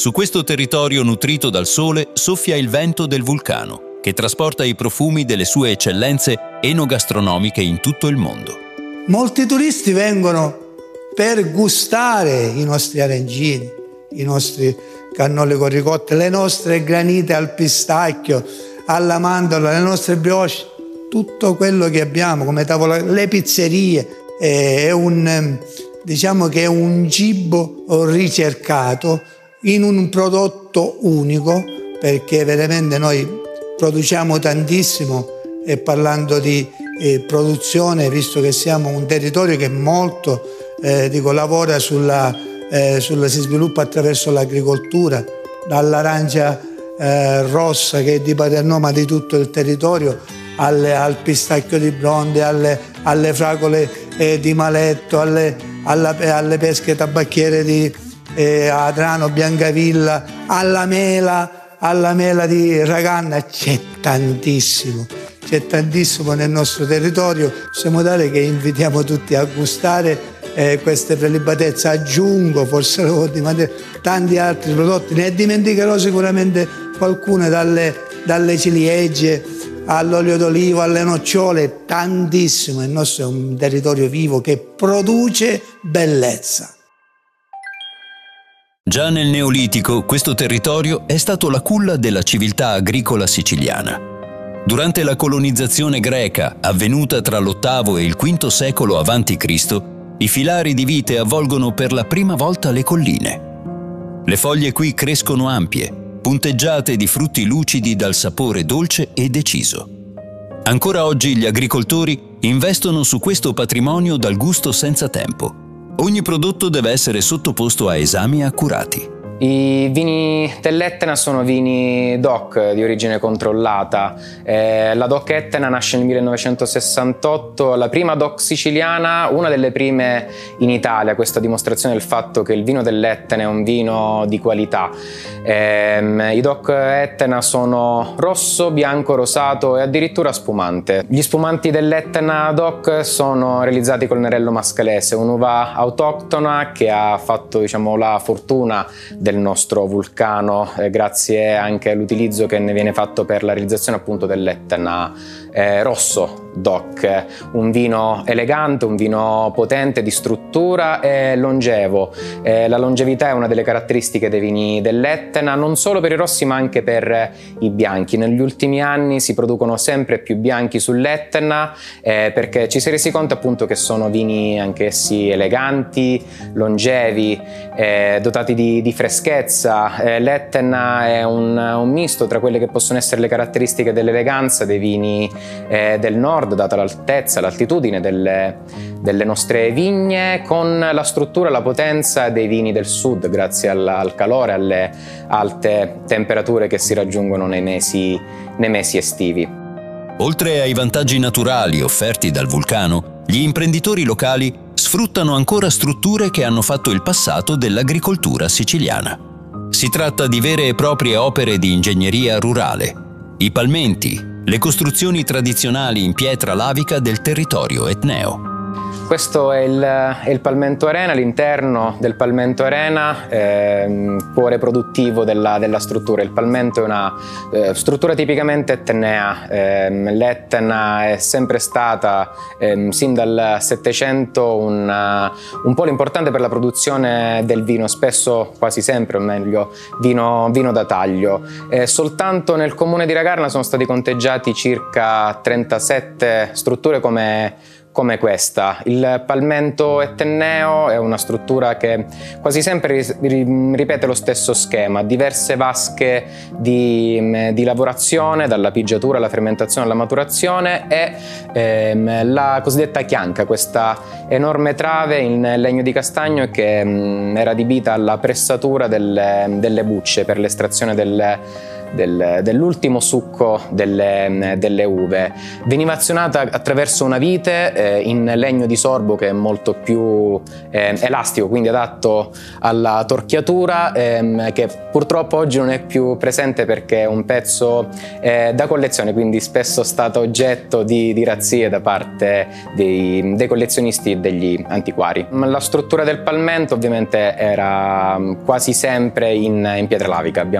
Su questo territorio nutrito dal sole soffia il vento del vulcano, che trasporta i profumi delle sue eccellenze enogastronomiche in tutto il mondo. Molti turisti vengono per gustare i nostri arancini, i nostri cannoli con ricotta, le nostre granite al pistacchio, alla mandorla, le nostre brioche, tutto quello che abbiamo come tavola, le pizzerie. Diciamo che è un cibo ricercato in un prodotto unico, perché veramente noi produciamo tantissimo, e parlando di produzione, visto che siamo un territorio che molto lavora si sviluppa attraverso l'agricoltura, dall'arancia rossa che è di Paternò, di tutto il territorio, al pistacchio di Bronte, alle fragole di Maletto, alle pesche tabacchiere di Adrano, Biancavilla, alla mela di Raganna. C'è tantissimo nel nostro territorio. Possiamo dare che invitiamo tutti a gustare queste prelibatezze. Aggiungo, forse tanti altri prodotti, ne dimenticherò sicuramente qualcuno, dalle ciliegie all'olio d'olivo, alle nocciole, tantissimo. Il nostro è un territorio vivo che produce bellezza. Già nel Neolitico questo territorio è stato la culla della civiltà agricola siciliana. Durante la colonizzazione greca, avvenuta tra l'VIII e il V secolo a.C., i filari di vite avvolgono per la prima volta le colline. Le foglie qui crescono ampie, punteggiate di frutti lucidi dal sapore dolce e deciso. Ancora oggi gli agricoltori investono su questo patrimonio dal gusto senza tempo. Ogni prodotto deve essere sottoposto a esami accurati. I vini dell'Etna sono vini DOC di origine controllata. La DOC Etna nasce nel 1968, la prima DOC siciliana, una delle prime in Italia, questa dimostrazione del fatto che il vino dell'Etna è un vino di qualità. I DOC Etna sono rosso, bianco, rosato e addirittura spumante. Gli spumanti dell'Etna DOC sono realizzati col Nerello Mascalese, un'uva autoctona che ha fatto, la fortuna del nostro vulcano, grazie anche all'utilizzo che ne viene fatto per la realizzazione appunto dell'Etna rosso DOC, un vino elegante, un vino potente di struttura e longevo. La longevità è una delle caratteristiche dei vini dell'Etna, non solo per i rossi ma anche per i bianchi. Negli ultimi anni si producono sempre più bianchi sull'Etna perché ci si è resi conto appunto che sono vini anch'essi eleganti, longevi, dotati di freschezza. L'Etna è un misto tra quelle che possono essere le caratteristiche dell'eleganza dei vini del nord, data l'altezza, l'altitudine delle nostre vigne, con la struttura e la potenza dei vini del sud, grazie al calore, alle alte temperature che si raggiungono nei mesi estivi. Oltre ai vantaggi naturali offerti dal vulcano, gli imprenditori locali sfruttano ancora strutture che hanno fatto il passato dell'agricoltura siciliana. Si tratta di vere e proprie opere di ingegneria rurale, i palmenti, le costruzioni tradizionali in pietra lavica del territorio etneo. Questo è il Palmento Arena, l'interno del Palmento Arena, cuore produttivo della struttura. Il palmento è una struttura tipicamente etnea. L'Etna è sempre stata, sin dal Settecento, un polo importante per la produzione del vino, spesso, quasi sempre o meglio, vino da taglio. Soltanto nel comune di Ragarna sono stati conteggiati circa 37 strutture come questa. Il palmento etneo è una struttura che quasi sempre ripete lo stesso schema: diverse vasche di lavorazione, dalla pigiatura alla fermentazione alla maturazione, e la cosiddetta chianca, questa enorme trave in legno di castagno che era adibita alla pressatura delle bucce per l'estrazione dell'ultimo succo delle uve. Veniva azionata attraverso una vite in legno di sorbo che è molto più elastico, quindi adatto alla torchiatura, che purtroppo oggi non è più presente perché è un pezzo da collezione, quindi spesso stato oggetto di razzie da parte dei collezionisti e degli antiquari. La struttura del palmento ovviamente era quasi sempre in pietra lavica.